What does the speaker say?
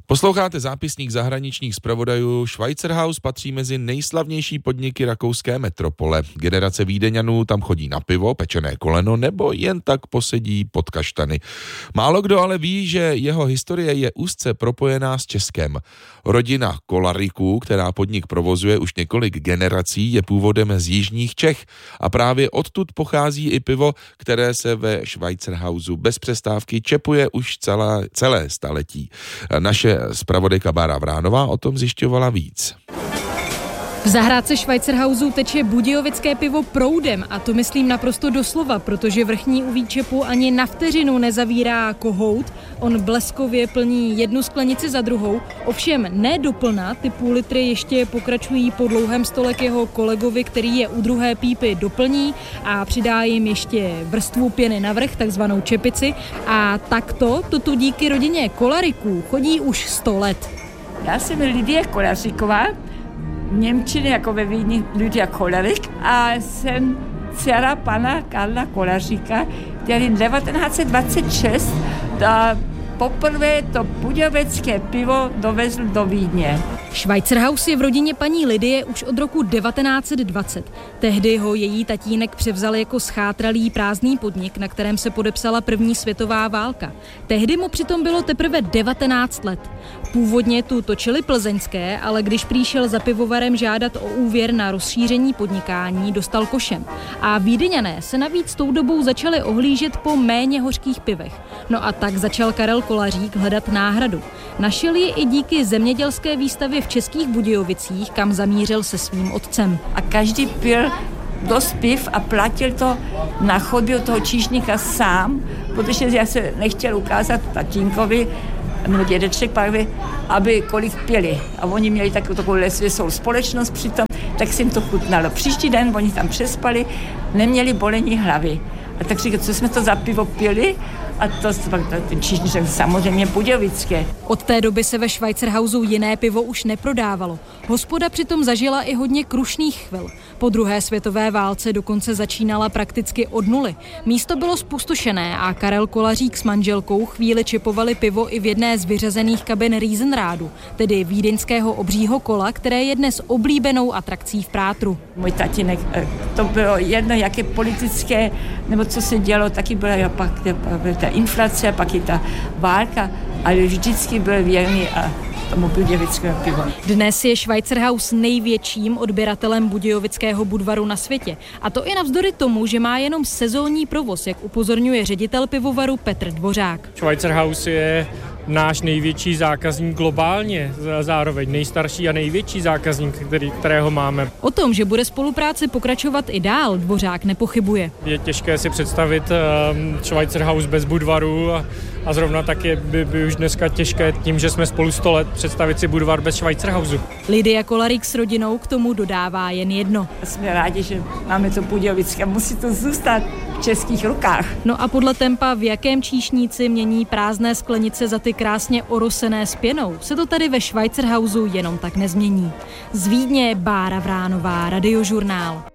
Posloucháte zápisník zahraničních zpravodajů. Schweizerhaus patří mezi nejslavnější podniky rakouské metropole. Generace Vídeňanů tam chodí na pivo, pečené koleno nebo jen tak posedí pod kaštany. Málo kdo ale ví, že jeho historie je úzce propojená s Českem. Rodina Kolariků, která podnik provozuje už několik generací, je původem z jižních Čech a právě odtud pochází i pivo, které se ve Schweizerhausu bez přestávky čepuje už celé staletí. Naše zpravodajka Bára Vránová o tom zjišťovala víc. V zahrádce Schweizerhausu teče budějovické pivo proudem a to myslím naprosto doslova, protože vrchní u výčepu ani na vteřinu nezavírá kohout. On bleskově plní jednu sklenici za druhou, ovšem ne doplna, ty půl litry ještě pokračují po dlouhém stole k jeho kolegovi, který je u druhé pípy doplní a přidá jim ještě vrstvu pěny navrch, takzvanou čepici. A takto to díky rodině Kolariků chodí už 100 let. Já jsem Lidie Kolaříková, v Němčině jako ve Vídni Lydia Kolarik a jsem dcera pana Karla Kolaříka, který 1926 poprvé to budějovické pivo dovezl do Vídně. Schweizerhaus je v rodině paní Lidie už od roku 1920. Tehdy ho její tatínek převzal jako schátralý prázdný podnik, na kterém se podepsala první světová válka. Tehdy mu přitom bylo teprve 19 let. Původně tu točili plzeňské, ale když přišel za pivovarem žádat o úvěr na rozšíření podnikání, dostal košem. A Vídeňané se navíc tou dobou začali ohlížet po méně hořkých pivech. No a tak začal Karel Kolařík hledat náhradu. Našel ji i díky zemědělské výstavě v Českých Budějovicích, kam zamířil se svým otcem. A každý pil dost piv a platil to na chodbě toho číšníka sám, protože já se nechtěl ukázat tatínkovi, nebo dědeček právě, aby kolik pili. A oni měli takovou lesvěsou společnost přitom, tak se jim to chutnalo. Příští den oni tam přespali, neměli bolení hlavy. A tak říkali, co jsme to za pivo pili? A to ten číšníček samozřejmě budějovické. Od té doby se ve Schweizerhausu jiné pivo už neprodávalo. Hospoda přitom zažila i hodně krušných chvil. Po druhé světové válce dokonce začínala prakticky od nuly. Místo bylo zpustošené a Karel Kolařík s manželkou chvíli čepovali pivo i v jedné z vyřazených kabin Riesenradu, tedy vídeňského obřího kola, které je dnes oblíbenou atrakcí v Prátru. Můj tatínek, to bylo jedno, jaké politické, nebo co se dělo, taky byla pak ta inflace, pak i ta válka, ale vždycky byl věrný a tomu budějovickému pivu. Dnes je Schweizerhaus největším odběratelem budějovického Budvaru na světě. A to i navzdory tomu, že má jenom sezónní provoz, jak upozorňuje ředitel pivovaru Petr Dvořák. Schweizerhaus je náš největší zákazník globálně, zároveň nejstarší a největší zákazník, kterého máme. O tom, že bude spolupráce pokračovat i dál, Dvořák nepochybuje. Je těžké si představit Schweizerhaus bez Budvaru a zrovna tak je by už dneska těžké tím, že jsme spolu 100 let, představit si Budvar bez Schweizerhausu. Lidia Kolarík s rodinou k tomu dodává jen jedno. Jsme rádi, že máme to budějovické, musí to zůstat v českých rukách. No a podle tempa, v jakém číšníci mění prázdné sklenice za ty krásně orosené s pěnou, se to tady ve Schweizerhausu jenom tak nezmění. Z Vídně Bára Vránová, Radiožurnál.